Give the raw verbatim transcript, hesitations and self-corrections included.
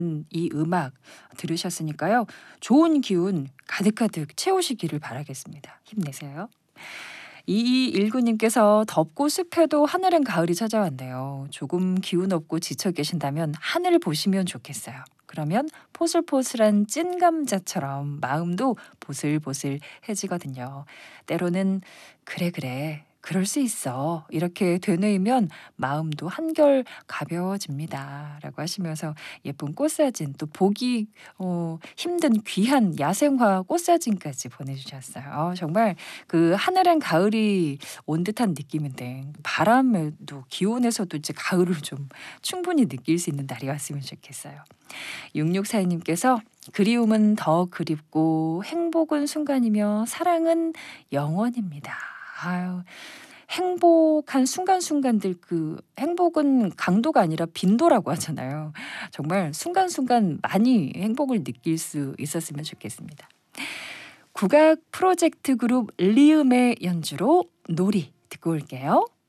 이 음악 들으셨으니까요. 좋은 기운 가득가득 채우시기를 바라겠습니다. 힘내세요. 이이일구 님께서 덥고 습해도 하늘은 가을이 찾아왔네요. 조금 기운 없고 지쳐 계신다면 하늘을 보시면 좋겠어요. 그러면 포슬포슬한 찐 감자처럼 마음도 보슬보슬해지거든요. 때로는 그래 그래 그럴 수 있어 이렇게 되뇌이면 마음도 한결 가벼워집니다. 라고 하시면서 예쁜 꽃사진 또 보기 어, 힘든 귀한 야생화 꽃사진까지 보내주셨어요. 어, 정말 그 하늘엔 가을이 온 듯한 느낌인데 바람에도 기온에서도 이제 가을을 좀 충분히 느낄 수 있는 날이 왔으면 좋겠어요. 육육사이 님께서 그리움은 더 그립고 행복은 순간이며 사랑은 영원입니다. 아유, 행복한 순간순간들 그 행복은 강도가 아니라 빈도라고 하잖아요. 정말 순간순간 많이 행복을 느낄 수 있었으면 좋겠습니다. 국악 프로젝트 그룹 리음의 연주로 놀이 듣고 올게요.